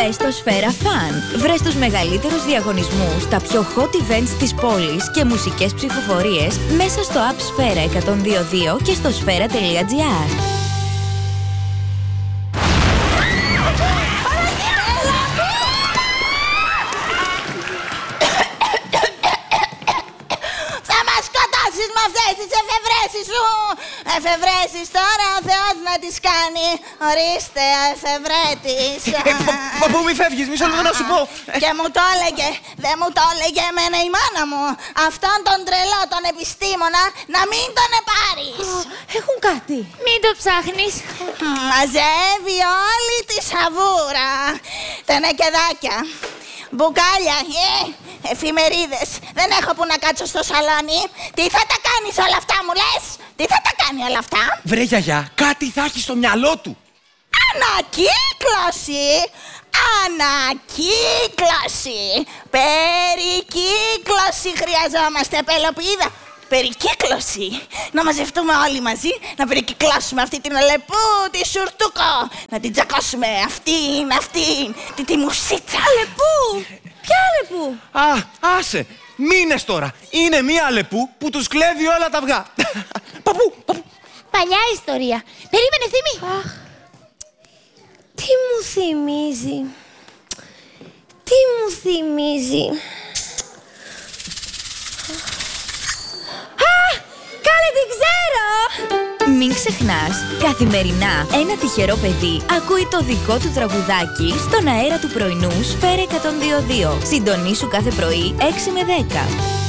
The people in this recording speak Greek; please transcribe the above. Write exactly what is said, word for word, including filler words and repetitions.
Μπες στο Σφαίρα Fun. Βρες τους μεγαλύτερους διαγωνισμούς, τα πιο hot events της πόλης και μουσικές ψηφοφορίες μέσα στο app Σφαίρα εκατόν δύο δύο και στο σφαίρα τελεία τζι άρ. Θα μας σκοτώσεις με αυτές τις εφευρέσεις σου! Εφευρέσεις τώρα ο Θεός να τις κάνει. Ορίστε, εφευρέτης. Παππού, μη φεύγεις, μισό λεπτό να σου πω. Και μου το έλεγε, δεν μου το έλεγε εμένα η μάνα μου, αυτόν τον τρελό τον επιστήμονα να μην τον επάρεις. Έχουν κάτι. Μην το ψάχνεις. Μαζεύει όλη τη σαβούρα. Τα νεκεδάκια, μπουκάλια, ε, εφημερίδες. Δεν έχω που να κάτσω στο σαλόνι. Τι θα τα κάνεις όλα αυτά, μου λες? Τι θα τα κάνει όλα αυτά? Βρε γιαγιά, κάτι θα έχει στο μυαλό του. Ανακύκλωση! Ανακύκλωση! Περικύκλωση χρειαζόμαστε, Πελοπίδα. Περικύκλωση! Να μαζευτούμε όλοι μαζί, να περικυκλώσουμε αυτή την Αλεπού, τη Σουρτούκο. Να την τσακώσουμε αυτήν, αυτήν, τη, τη μουσίτσα. Αλεπού! Ποια Αλεπού? Α, άσε. Μήνες τώρα. Είναι μία Αλεπού που τους κλέβει όλα τα αυγά. Παππού, παππού. Παλιά ιστορία. Περίμενε, Θήμη. Αχ, τι μου θυμίζει. Τι μου θυμίζει. Α, καλέ, την ξέρω. Μην ξεχνάς, καθημερινά ένα τυχερό παιδί ακούει το δικό του τραγουδάκι στον αέρα του πρωινού Σφαίρα εκατόν δύο δύο. Συντονίσου κάθε πρωί έξι με δέκα.